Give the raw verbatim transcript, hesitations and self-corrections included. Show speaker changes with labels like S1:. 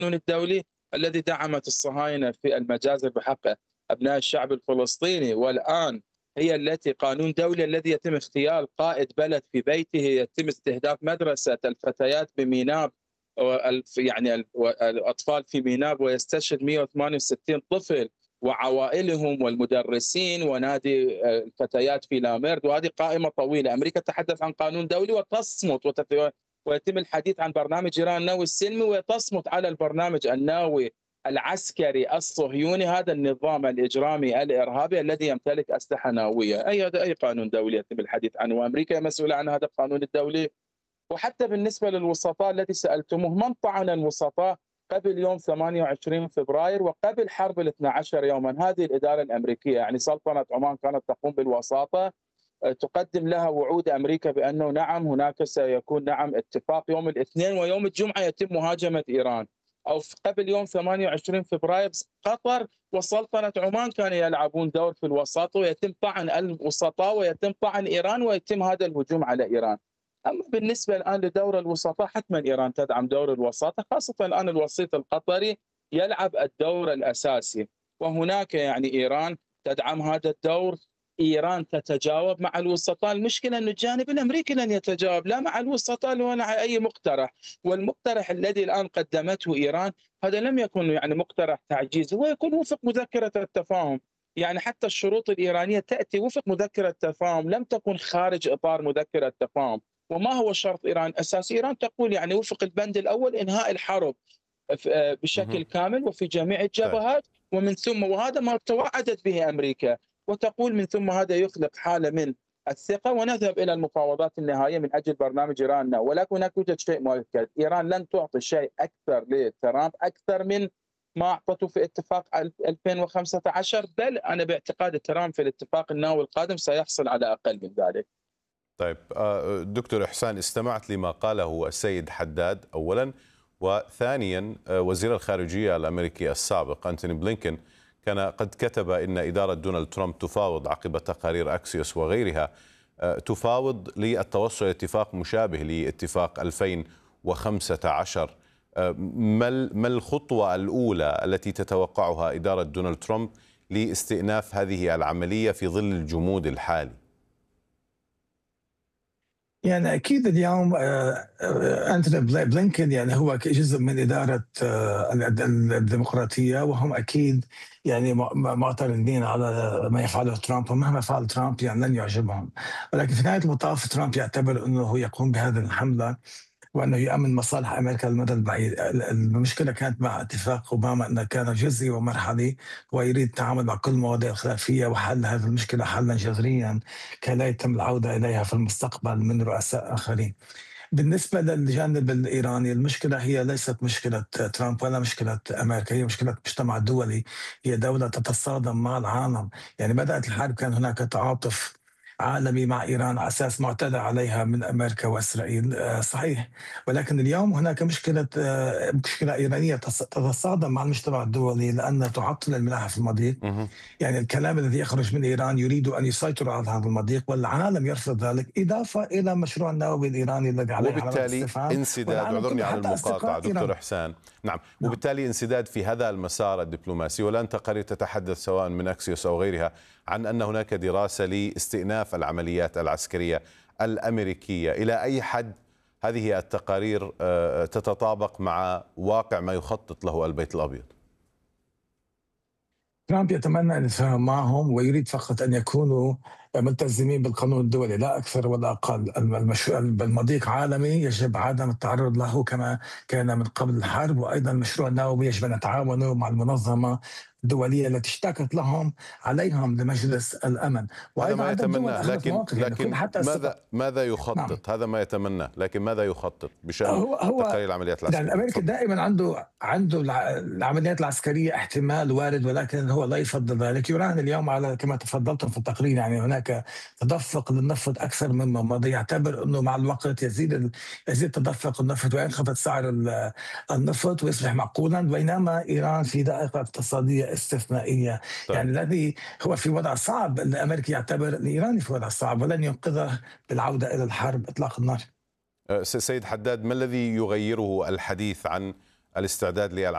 S1: الدولي الذي دعمت الصهاينة في المجازر بحق أبناء الشعب الفلسطيني، والآن هي التي قانون دولي الذي يتم اغتيال قائد بلد في بيته، يتم استهداف مدرسة الفتيات بميناب، يعني الأطفال في ميناب، ويستشهد مئة وثمانية وستين طفل وعوائلهم والمدرسين ونادي الفتيات في لاميرد. وهذه قائمة طويلة. أمريكا تتحدث عن قانون دولي وتصمت، ويتم الحديث عن برنامج إيران النووي السلمي وتصمت على البرنامج النووي العسكري الصهيوني، هذا النظام الإجرامي الإرهابي الذي يمتلك أسلحة نووية. أي هذا أي قانون دولي يتم الحديث عنه، وأمريكا مسؤولة عن هذا القانون الدولي. وحتى بالنسبة للوسطاء الذي سألتموه، من طعن الوسطاء قبل يوم ثمانية وعشرين فبراير وقبل حرب الاثنى عشر يوما؟ هذه الإدارة الأمريكية، يعني سلطنة عمان كانت تقوم بالوساطة، تقدم لها وعود أمريكا بأنه نعم هناك سيكون نعم اتفاق يوم الاثنين، ويوم الجمعة يتم مهاجمة إيران. أو قبل يوم ثمانية وعشرين فبراير قطر وسلطنة عمان كانوا يلعبون دور في الوساطة، ويتم طعن الوسطاء ويتم طعن إيران ويتم هذا الهجوم على إيران. أما بالنسبة الآن لدور الوسطاء، حتما إيران تدعم دور الوساطة، خاصة الآن الوسيط القطري يلعب الدور الأساسي، وهناك يعني إيران تدعم هذا الدور. إيران تتجاوب مع الوسطاء، المشكلة أن الجانب الأمريكي لن يتجاوب لا مع الوسطاء ولا أي مقترح. والمقترح الذي الآن قدمته إيران هذا لم يكن يعني مقترح تعجيزي، هو يكون وفق مذكرة التفاهم. يعني حتى الشروط الإيرانية تأتي وفق مذكرة التفاهم، لم تكن خارج إطار مذكرة التفاهم. وما هو شرط إيران أساسي؟ إيران تقول يعني وفق البند الأول إنهاء الحرب بشكل كامل وفي جميع الجبهات، ومن ثم وهذا ما توعدت به أمريكا، وتقول من ثم هذا يخلق حالة من الثقة ونذهب إلى المفاوضات النهائية من أجل برنامج إيران. ولكن هناك يوجد شيء مؤكد، إيران لن تعطي شيء أكثر لترامب أكثر من ما أعطته في اتفاق ألفين وخمسة عشر، بل أنا باعتقاد ترامب في الاتفاق النووي القادم سيحصل على أقل من ذلك.
S2: طيب دكتور إحسان، استمعت لما قاله السيد حداد أولا، وثانيا وزير الخارجية الأمريكي السابق أنتوني بلينكن كان قد كتب إن إدارة دونالد ترامب تفاوض عقب تقارير أكسيوس وغيرها، تفاوض للتوصل إلى اتفاق مشابه لاتفاق ألفين وخمسة عشر. ما الخطوة الأولى التي تتوقعها إدارة دونالد ترامب لاستئناف هذه العملية في ظل الجمود الحالي؟
S3: يعني اكيد اليوم انتوني بلينكن يعني هو جزء من اداره الديمقراطيه، وهم اكيد يعني معترضين على ما يفعله ترامب، ومهما فعل ترامب يعني لن يعجبهم. ولكن في نهايه المطاف ترامب يعتبر انه يقوم بهذه الحمله وانه يامن مصالح امريكا للمدى البعيد. المشكله كانت مع اتفاق اوباما انه كان جزئي ومرحلي، ويريد التعامل مع كل المواضيع الخلافيه وحل هذه المشكله حلا جذريا كي لا يتم العوده اليها في المستقبل من رؤساء اخرين. بالنسبه للجانب الايراني، المشكله هي ليست مشكله ترامب ولا مشكله امريكا، هي مشكله المجتمع الدولي. هي دوله تتصادم مع العالم. يعني بدات الحرب كان هناك تعاطف عالمي مع إيران على أساس معتدى عليها من أمريكا وإسرائيل، صحيح، ولكن اليوم هناك مشكلة مشكلة إيرانية تتصادم مع المجتمع الدولي لأنها تعطل الملاحة في المضيق. يعني الكلام الذي يخرج من إيران يريد أن يسيطروا على هذا المضيق، والعالم يرفض ذلك، إضافة إلى مشروع النووي الإيراني الذي عليه علامات استفهام.
S2: وبالتالي انسداد، اعذرني على المقاطعة دكتور إحسان، نعم، وبالتالي انسداد في هذا المسار الدبلوماسي. والآن تقارير تتحدث سواء من أكسيوس أو غيرها عن أن هناك دراسة لاستئناف العمليات العسكرية الأمريكية. إلى أي حد هذه التقارير تتطابق مع واقع ما يخطط له البيت الأبيض؟
S3: ترامب يتمنى أن يتفاهم معهم ويريد فقط أن يكونوا ملتزمين بالقانون الدولي لا أكثر ولا أقل. المضيق عالمي يجب عدم التعرض له كما كان من قبل الحرب، وأيضا المشروع النووي يجب أن يتعاونوا مع المنظمة الدولية التي اشتكت لهم عليهم لمجلس الأمن.
S2: هذا ما يتمناه، لكن لكن
S3: يعني
S2: ماذا ماذا يخطط؟ نعم. هذا ما يتمناه، لكن ماذا يخطط بشأن تقارير العمليات العسكرية؟
S3: يعني الأمريكي دائما عنده عنده العمليات العسكرية احتمال وارد، ولكن هو لا يفضل ذلك. يراهن اليوم على كما تفضلتم في التقرير، يعني هناك تدفق للنفط أكثر مما مضى. يعتبر أنه مع الوقت يزيد يزيد تدفق النفط وينخفض سعر النفط ويصبح معقولا، بينما إيران في دائرة اقتصادية استثنائية. طيب. يعني الذي هو في وضع صعب، الأمريكي يعتبر الإيراني في وضع صعب ولن ينقذه بالعودة إلى الحرب إطلاق النار.
S2: سيد حداد، ما الذي يغيره الحديث عن الاستعداد للعملية